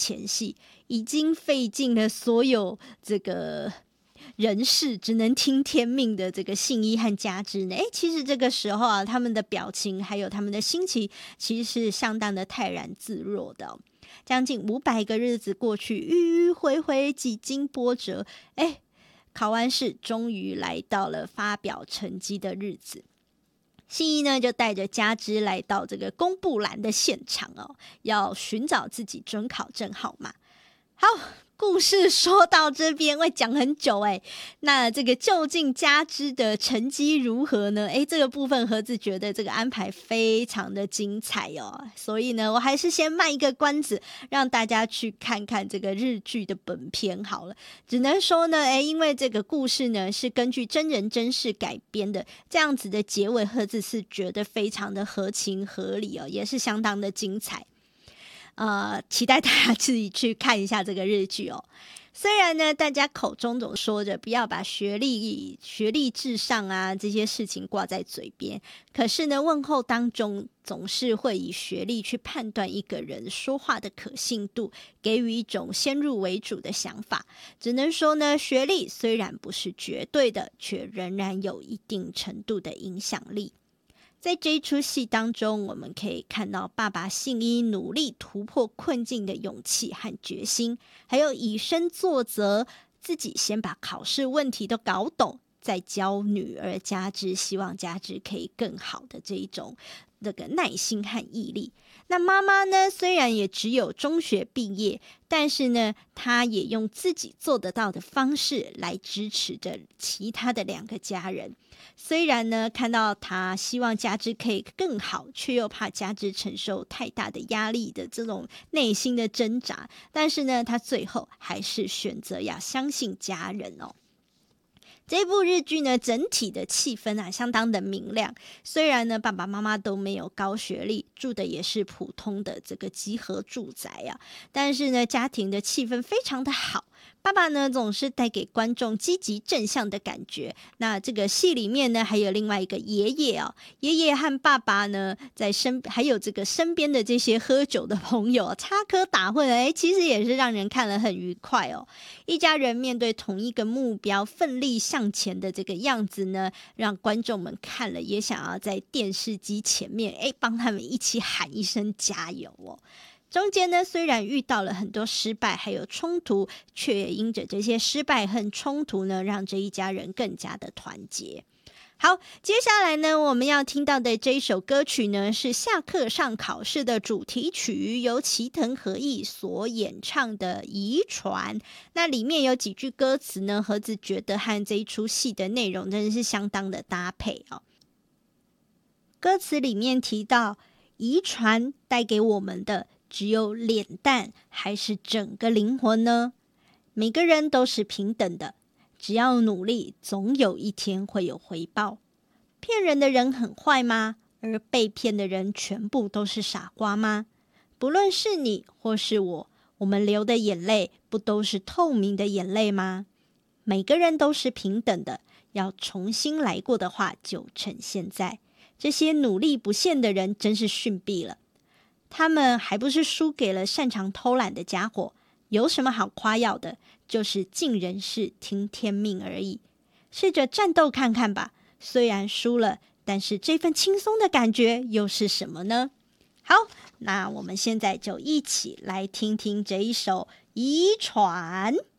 前戏，已经费尽了所有这个人事，只能听天命的这个信一和佳芝呢，其实这个时候啊，他们的表情还有他们的心情，其实是相当的泰然自若的将近500个日子过去，迂迂回回，几经波折，考完试终于来到了发表成绩的日子。信一呢就带着佳芝来到这个公布栏的现场要寻找自己准考证号码。好，故事说到这边会讲很久那这个究竟佳芝的成绩如何呢？这个部分盒子觉得这个安排非常的精彩所以呢我还是先卖一个关子，让大家去看看这个日剧的本片好了。只能说呢因为这个故事呢是根据真人真事改编的，这样子的结尾盒子是觉得非常的合情合理也是相当的精彩。期待大家自己去看一下这个日剧虽然呢大家口中总说着不要把学历至上啊这些事情挂在嘴边，可是呢问候当中总是会以学历去判断一个人说话的可信度，给予一种先入为主的想法。只能说呢学历虽然不是绝对的，却仍然有一定程度的影响力。在这一出戏当中，我们可以看到爸爸信一努力突破困境的勇气和决心，还有以身作则，自己先把考试问题都搞懂，再教女儿佳芝，希望佳芝可以更好的这一种这个耐心和毅力。那妈妈呢，虽然也只有中学毕业，但是呢她也用自己做得到的方式来支持着其他的2个家人。虽然呢看到她希望佳芝可以更好，却又怕佳芝承受太大的压力的这种内心的挣扎，但是呢她最后还是选择要相信家人这部日剧呢整体的气氛相当的明亮，虽然呢爸爸妈妈都没有高学历，住的也是普通的这个集合住宅但是呢家庭的气氛非常的好。爸爸呢总是带给观众积极正向的感觉。那这个戏里面呢还有另外一个爷爷爷爷和爸爸呢还有这个身边的这些喝酒的朋友插科打诨其实也是让人看了很愉快一家人面对同一个目标奋力向前的这个样子呢，让观众们看了也想要在电视机前面帮他们一起喊一声加油中间呢虽然遇到了很多失败还有冲突，却也因着这些失败和冲突呢，让这一家人更加的团结。好，接下来呢我们要听到的这一首歌曲呢是下课上考试的主题曲，由齐藤和义所演唱的《遗传》。那里面有几句歌词呢，盒子觉得和这一出戏的内容真的是相当的搭配歌词里面提到，遗传带给我们的只有脸蛋还是整个灵魂呢？每个人都是平等的，只要努力，总有一天会有回报。骗人的人很坏吗？而被骗的人全部都是傻瓜吗？不论是你或是我，我们流的眼泪不都是透明的眼泪吗？每个人都是平等的，要重新来过的话，就趁现在。这些努力不懈的人真是逊毙了。他们还不是输给了擅长偷懒的家伙，有什么好夸耀的？就是尽人事听天命而已。试着战斗看看吧，虽然输了，但是这份轻松的感觉又是什么呢？好，那我们现在就一起来听听这一首《遗传》。